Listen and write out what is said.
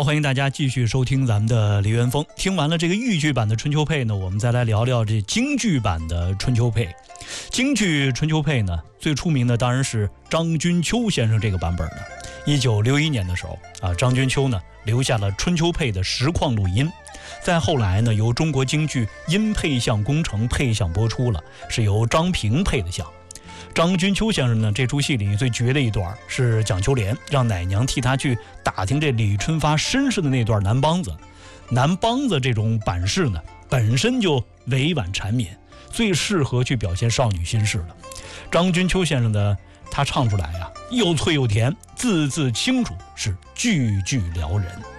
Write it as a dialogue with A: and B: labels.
A: 欢迎大家继续收听咱们的梨园风。听完了这个豫剧版的春秋配呢，我们再来聊聊这京剧版的春秋配。京剧春秋配呢，最出名的当然是张君秋先生这个版本的。1961年的时候张君秋呢留下了春秋配的实况录音，再后来呢由中国京剧音配像工程配像播出了，是由张平配的像。张君秋先生呢，这出戏里最绝的一段是蒋秋莲让奶娘替他去打听这李春发身世的那段南梆子。南梆子这种版式呢，本身就委婉缠绵，最适合去表现少女心事了。张君秋先生的他唱出来又脆又甜，字字清楚，是句句撩人。